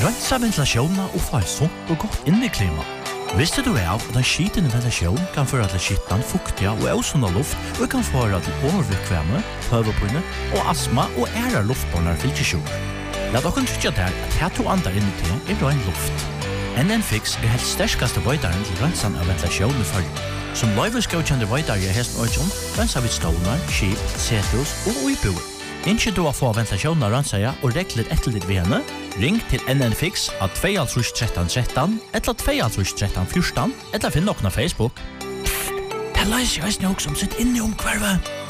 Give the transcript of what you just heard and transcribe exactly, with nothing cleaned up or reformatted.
Rensa ventilasjonen og få et sunt og godt inneklima. Visste du av at en skitende ventilasjon kan føre til skittan, fuktiga og ausunda luft og kan føre til overvikvemme, høvepinne og astma og ære luftbåndar fylkesjur. La dere trykke der at her to andre inni til er rein luft. N N Fix er helt sterskaste veidaren til rensan av ventilasjon i følge. Som løyveskjøkjende veidare i hesten Øyjon, rensa vi stålar, skip, setus og uiboer. Innskje du å få ventilasjonen av rensaja og rekler etter litt ved henne, ring til N N Fix av to tre tre tre eller to tre tre fjorten eller finn noen av Facebook. Pff, det løser jeg også som sitt inne om hvervet.